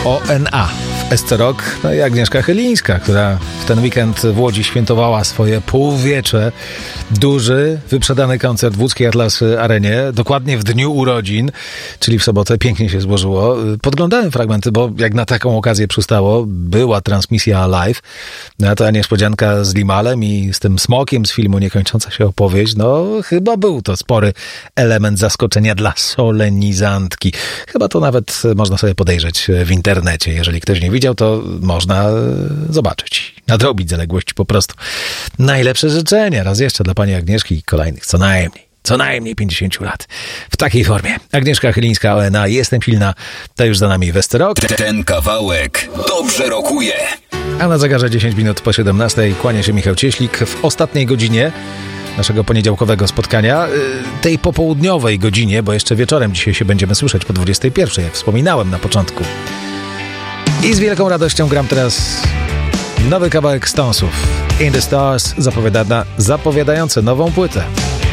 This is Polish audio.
ONA w SC Rock, no i Agnieszka Chylińska, która w ten weekend w Łodzi świętowała swoje półwiecze. Duży, wyprzedany koncert w łódzkiej Atlas Arenie, dokładnie w dniu urodzin, czyli w sobotę. Pięknie się złożyło. Podglądałem fragmenty, bo jak na taką okazję przystało, była transmisja live. No, ta niespodzianka z Limalem i z tym smokiem z filmu Niekończąca się opowieść, no chyba był to spory element zaskoczenia dla solenizantki. Chyba to nawet można sobie podejrzeć w internecie. Jeżeli ktoś nie widział, to można zobaczyć. Nadrobić zaległości po prostu. Najlepsze życzenia raz jeszcze dla pani Agnieszki i kolejnych co najmniej 50 lat. W takiej formie. Agnieszka Chylińska, ONA, Jestem silna. To już za nami SC Rock. Ten kawałek dobrze rokuje. A na zegarze 10 minut po 17 kłania się Michał Cieślik w ostatniej godzinie naszego poniedziałkowego spotkania. Tej popołudniowej godzinie, bo jeszcze wieczorem dzisiaj się będziemy słyszeć po 21, jak wspominałem na początku. I z wielką radością gram teraz nowy kawałek Stonesów. In the Stars, zapowiadający nową płytę.